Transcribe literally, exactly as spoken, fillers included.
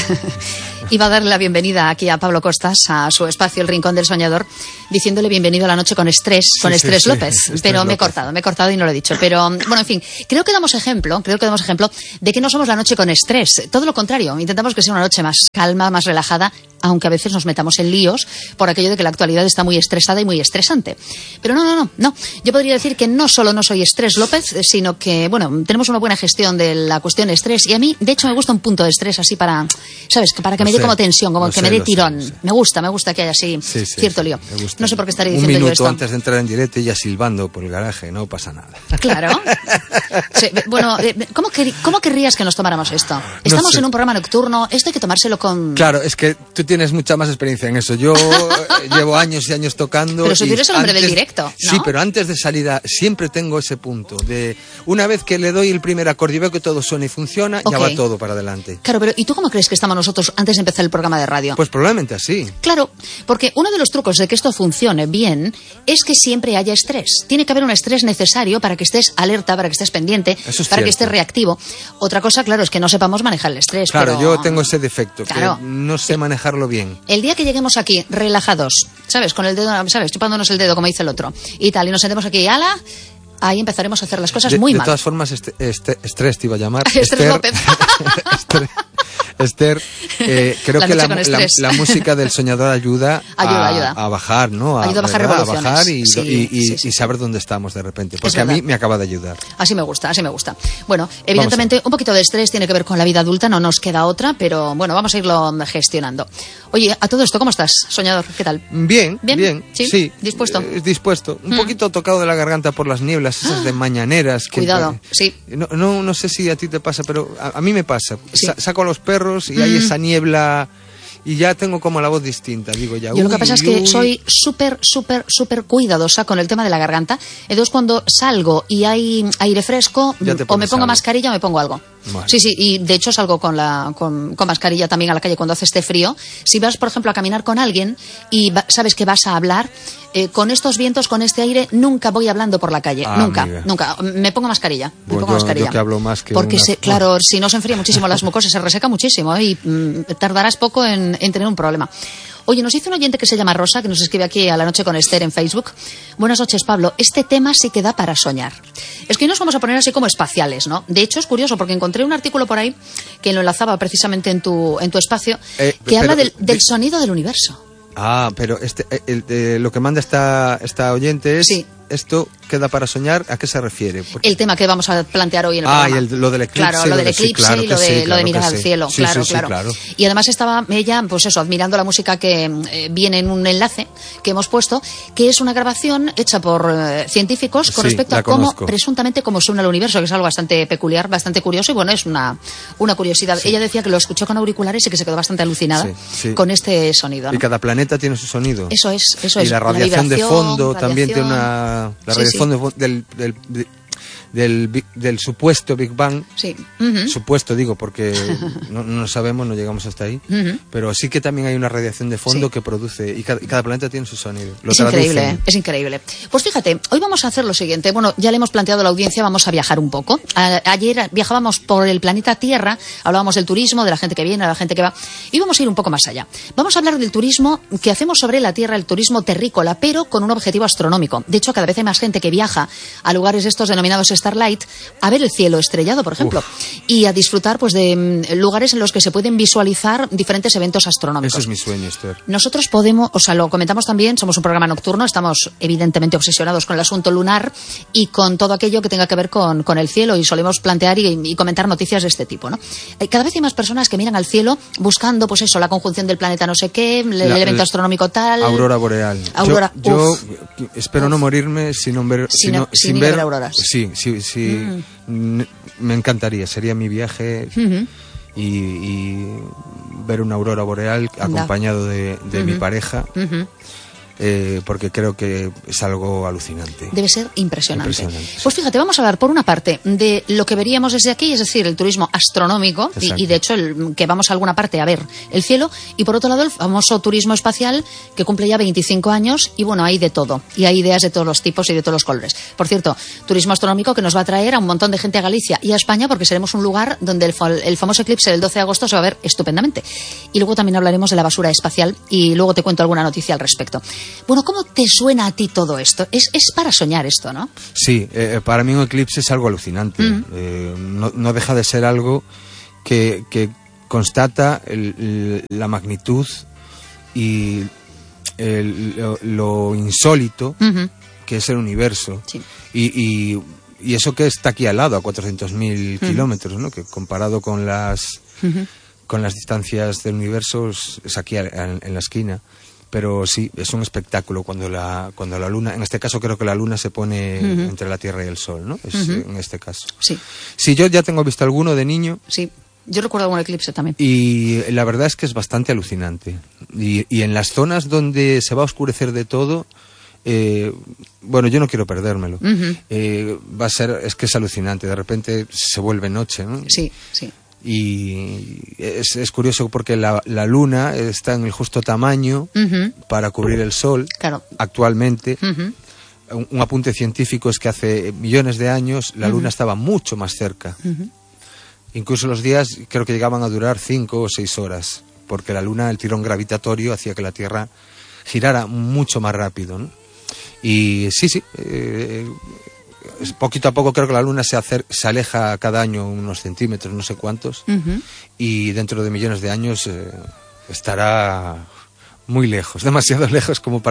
Iba a darle la bienvenida aquí a Pablo Costas, a su espacio El Rincón del Soñador, diciéndole bienvenido a la noche con Estrés, con sí, Estrés sí, López, sí, pero Estrés me he cortado, me he cortado y no lo he dicho. Pero, bueno, en fin, creo que damos ejemplo, creo que damos ejemplo de que no somos la noche con estrés. Todo lo contrario, intentamos que sea una noche más calma, más relajada, aunque a veces nos metamos en líos por aquello de que la actualidad está muy estresada y muy estresante. Pero no, no, no, no. Yo podría decir que no solo no soy Estrés López, sino que, bueno, tenemos una buena gestión de la cuestión de estrés. Y a mí, de hecho, me gusta un punto de estrés así para, ¿sabes? Para que me dé como tensión, como que me dé tirón. Sé, me gusta, me gusta que haya así sí, sí, cierto lío. No sé por qué estaré diciendo yo esto. Un minuto antes de entrar en directo y ya silbando por el garaje, no pasa nada. Claro. Sí, bueno, ¿cómo, quer, ¿cómo querrías que nos tomáramos esto? Estamos no sé. en un programa nocturno, esto hay que tomárselo con... Claro, es que tú tienes mucha más experiencia en eso. Yo llevo años y años tocando... Pero si tú eres el hombre antes, del directo, ¿no? Sí, pero antes de salida siempre tengo ese punto de... Una vez que le doy el primer acorde y veo que todo suena y funciona, okay. ya va todo para adelante. Claro, pero ¿y tú cómo crees que estamos nosotros antes de empezar el programa de radio? Pues probablemente así. Claro, porque uno de los trucos de que esto funcione bien es que siempre haya estrés. Tiene que haber un estrés necesario para que estés alerta, para que estés pendiente, Eso es para cierto. que estés reactivo. Otra cosa, claro, es que no sepamos manejar el estrés. Claro, pero... yo tengo ese defecto, claro. que no sé manejarlo bien. El día que lleguemos aquí relajados, ¿sabes? Con el dedo, ¿sabes? Chupándonos el dedo, como dice el otro, y tal, y nos sentemos aquí, ala... Ahí empezaremos a hacer las cosas de, muy de mal. De todas formas, este, este, estrés te iba a llamar. Estrés López. Esther, Esther eh, creo la que la, la, la música del soñador ayuda, ayuda, a, ayuda. a bajar, ¿no? A, ayuda a bajar ¿verdad? revoluciones. A bajar y, sí, y, y, sí, sí. y saber dónde estamos de repente. Porque a mí me acaba de ayudar. Así me gusta, así me gusta. Bueno, evidentemente un poquito de estrés tiene que ver con la vida adulta, no nos queda otra, pero bueno, vamos a irlo gestionando. Oye, a todo esto, ¿cómo estás, soñador? ¿Qué tal? Bien, bien. bien ¿Sí? sí ¿Dispuesto? Eh, dispuesto. Un mm. poquito tocado de la garganta por las nieblas, esas ah. de mañaneras. Que, Cuidado, sí. No, no, no sé si a ti te pasa, pero a, a mí me pasa. Sí. Sa saco a los perros y mm. hay esa niebla... Y ya tengo como la voz distinta, digo ya. Yo uy, lo que pasa uy, es que uy. soy súper, súper, súper cuidadosa con el tema de la garganta. Entonces cuando salgo y hay aire fresco, o me pongo algo. mascarilla o me pongo algo. Vale. Sí, sí, y de hecho salgo con, la, con, con mascarilla también a la calle cuando hace este frío. Si vas, por ejemplo, a caminar con alguien y va, sabes que vas a hablar, eh, con estos vientos, con este aire, nunca voy hablando por la calle. Ah, nunca, amiga. nunca. Me pongo mascarilla. Me Pues pongo yo, mascarilla. yo que hablo más que Porque, una... se, claro, si no se enfría muchísimo las mucosas, se reseca muchísimo ¿eh? y mm, tardarás poco en, en tener un problema. Oye, nos dice un oyente que se llama Rosa, que nos escribe aquí a La Noche con Esther en Facebook. Buenas noches, Pablo. Este tema sí que da para soñar. Es que hoy nos vamos a poner así como espaciales, ¿no? De hecho, es curioso, porque encontré un artículo por ahí que lo enlazaba precisamente en tu, en tu espacio, eh, que pero, habla del, del de... sonido del universo. Ah, pero este, el, el, lo que manda esta, esta oyente es... Sí. ¿Esto queda para soñar? ¿A qué se refiere? Porque... El tema que vamos a plantear hoy en el ah, programa. Ah, y el, lo del eclipse. Claro, lo del eclipse sí, claro y lo de, sí, lo de claro mirar al sí. cielo. Sí, claro, sí, claro. Sí, claro. Y además estaba ella, pues eso, admirando la música que eh, viene en un enlace que hemos puesto, que es una grabación hecha por eh, científicos con sí, respecto a cómo, presuntamente, cómo suena el universo, que es algo bastante peculiar, bastante curioso, y bueno, es una, una curiosidad. Sí. Ella decía que lo escuchó con auriculares y que se quedó bastante alucinada sí, sí. con este sonido, ¿no? Y cada planeta tiene su sonido. Eso es, eso y es. Y la radiación la de fondo radiación, también tiene una... La sí, radiación sí. De fondo del... del de, Del, del supuesto Big Bang, sí. uh-huh. supuesto digo porque no, no sabemos, no llegamos hasta ahí, uh-huh. pero sí que también hay una radiación de fondo sí. que produce, y cada, y cada planeta tiene su sonido. Lo es traducen. increíble, ¿eh? Es increíble. Pues fíjate, hoy vamos a hacer lo siguiente, bueno, ya le hemos planteado a la audiencia, vamos a viajar un poco. A, ayer viajábamos por el planeta Tierra, hablábamos del turismo, de la gente que viene, de la gente que va, y vamos a ir un poco más allá. Vamos a hablar del turismo que hacemos sobre la Tierra, el turismo terrícola, pero con un objetivo astronómico. De hecho, cada vez hay más gente que viaja a lugares estos denominados Starlight, a ver el cielo estrellado, por ejemplo, Uf. y a disfrutar pues de mm, lugares en los que se pueden visualizar diferentes eventos astronómicos. Ese es mi sueño, Esther. Nosotros podemos, o sea, lo comentamos también, somos un programa nocturno, estamos evidentemente obsesionados con el asunto lunar y con todo aquello que tenga que ver con, con el cielo, y solemos plantear y, y comentar noticias de este tipo, ¿no? Cada vez hay más personas que miran al cielo buscando, pues eso, la conjunción del planeta no sé qué, el, la, el evento la, astronómico tal... Aurora boreal. Aurora, yo, yo espero uf. no morirme sin, ver, sin, sin, sin sin ver... ver auroras. Sí, sí, sí. Mm. Me encantaría, sería mi viaje uh-huh. y, y ver una aurora boreal acompañado de, de uh-huh. mi pareja. Uh-huh. eh, porque creo que es algo alucinante. Debe ser impresionante. impresionante sí. Pues fíjate, vamos a hablar por una parte de lo que veríamos desde aquí, es decir, el turismo astronómico, y, y de hecho el, que vamos a alguna parte a ver el cielo, y por otro lado el famoso turismo espacial que cumple ya veinticinco años, y bueno, hay de todo, y hay ideas de todos los tipos y de todos los colores. Por cierto, turismo astronómico que nos va a traer a un montón de gente a Galicia y a España, porque seremos un lugar donde el, el famoso eclipse del doce de agosto se va a ver estupendamente. Y luego también hablaremos de la basura espacial y luego te cuento alguna noticia al respecto. Bueno, ¿cómo te suena a ti todo esto? Es, es para soñar esto, ¿no? Sí, eh, para mí un eclipse es algo alucinante. Mm. Eh, no, no deja de ser algo que, que constata el, el, la magnitud y el, lo, lo insólito uh-huh. que es el universo. Sí. Y, y, y eso que está aquí al lado, a cuatrocientos mil uh-huh. kilómetros, ¿no? Que comparado con las, uh-huh. con las distancias del universo es aquí en, en la esquina. Pero sí, es un espectáculo cuando la cuando la luna, en este caso creo que la luna se pone uh-huh. entre la Tierra y el Sol, ¿no? Es uh-huh. en este caso. Sí. Sí, yo ya tengo visto alguno de niño. Sí, yo recuerdo algún eclipse también. Y la verdad es que es bastante alucinante. Y, y en las zonas donde se va a oscurecer de todo, eh, bueno, yo no quiero perdérmelo. Uh-huh. Eh, va a ser, es que es alucinante. De repente se vuelve noche, ¿no? Sí, sí. Y es, es curioso porque la, la luna está en el justo tamaño uh-huh. para cubrir el sol claro. actualmente. Uh-huh. Un, un apunte científico es que hace millones de años la uh-huh. luna estaba mucho más cerca. Uh-huh. Incluso los días creo que llegaban a durar cinco o seis horas, porque la luna, el tirón gravitatorio hacía que la Tierra girara mucho más rápido, ¿no? Y sí, sí, eh, poquito a poco creo que la luna se, acer- se aleja cada año unos centímetros, no sé cuántos, uh-huh. y dentro de millones de años eh, estará muy lejos, demasiado lejos como para